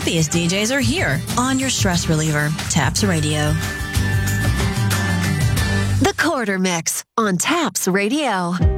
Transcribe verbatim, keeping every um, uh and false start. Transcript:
happiest D Js are here on your stress reliever, Taps Radio. The Quarter Mix on Taps Radio.